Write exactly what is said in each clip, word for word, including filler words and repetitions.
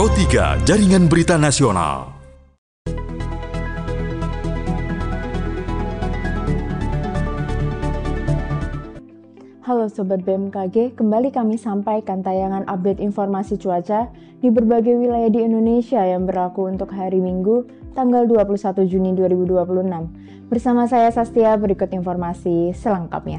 Pro tiga Jaringan Berita Nasional. Halo Sobat B M K G, kembali kami sampaikan tayangan update informasi cuaca di berbagai wilayah di Indonesia yang berlaku untuk hari Minggu, tanggal dua puluh satu Juni dua ribu dua puluh enam. Bersama saya Sastia, berikut informasi selengkapnya.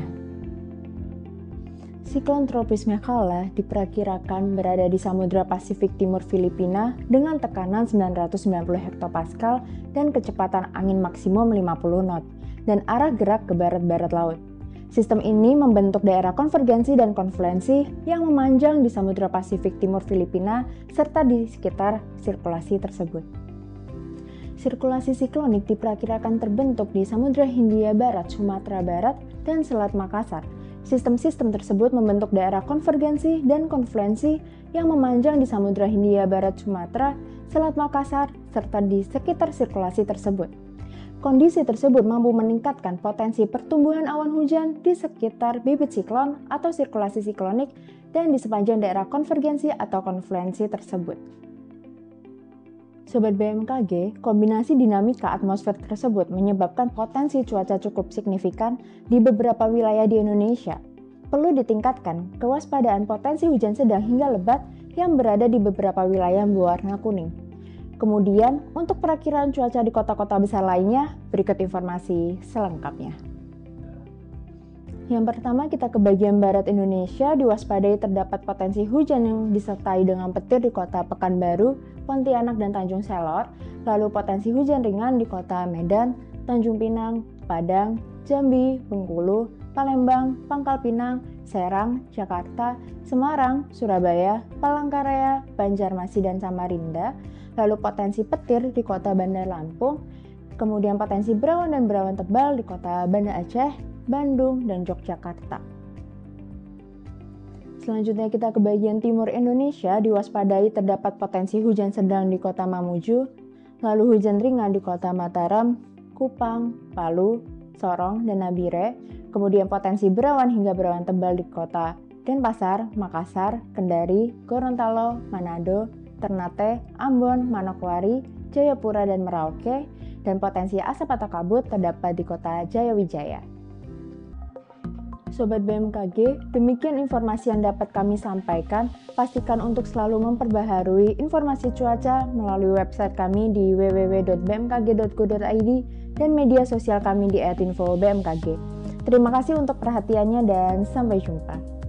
Siklon tropis Mekhala diperkirakan berada di Samudra Pasifik Timur Filipina dengan tekanan sembilan ratus sembilan puluh hektopascal dan kecepatan angin maksimum lima puluh knot dan arah gerak ke barat-barat laut. Sistem ini membentuk daerah konvergensi dan konfluensi yang memanjang di Samudra Pasifik Timur Filipina serta di sekitar sirkulasi tersebut. Sirkulasi siklonik diperkirakan terbentuk di Samudra Hindia Barat, Sumatera Barat, dan Selat Makassar. Sistem-sistem tersebut membentuk daerah konvergensi dan konfluensi yang memanjang di Samudra Hindia Barat, Sumatera, Selat Makassar, serta di sekitar sirkulasi tersebut. Kondisi tersebut mampu meningkatkan potensi pertumbuhan awan hujan di sekitar bibit siklon atau sirkulasi siklonik dan di sepanjang daerah konvergensi atau konfluensi tersebut. Sobat B M K G, kombinasi dinamika atmosfer tersebut menyebabkan potensi cuaca cukup signifikan di beberapa wilayah di Indonesia. Perlu ditingkatkan kewaspadaan potensi hujan sedang hingga lebat yang berada di beberapa wilayah berwarna kuning. Kemudian, untuk perakiraan cuaca di kota-kota besar lainnya, berikut informasi selengkapnya. Yang pertama, kita ke bagian barat Indonesia, diwaspadai terdapat potensi hujan yang disertai dengan petir di kota Pekanbaru, Pontianak, dan Tanjung Selor, lalu potensi hujan ringan di kota Medan, Tanjung Pinang, Padang, Jambi, Bengkulu, Palembang, Pangkal Pinang, Serang, Jakarta, Semarang, Surabaya, Palangkaraya, Banjarmasin, dan Samarinda, lalu potensi petir di kota Bandar Lampung, kemudian potensi berawan dan berawan tebal di kota Banda Aceh, Bandung, dan Yogyakarta. Selanjutnya kita ke bagian timur Indonesia, diwaspadai terdapat potensi hujan sedang di kota Mamuju, lalu hujan ringan di kota Mataram, Kupang, Palu, Sorong, dan Nabire, kemudian potensi berawan hingga berawan tebal di kota Denpasar, Makassar, Kendari, Gorontalo, Manado, Ternate, Ambon, Manokwari, Jayapura, dan Merauke, dan potensi asap atau kabut terdapat di kota Jayawijaya. Sobat B M K G, demikian informasi yang dapat kami sampaikan. Pastikan untuk selalu memperbaharui informasi cuaca melalui website kami di w w w dot b m k g dot go dot i d dan media sosial kami di et info b m k g. Terima kasih untuk perhatiannya dan sampai jumpa.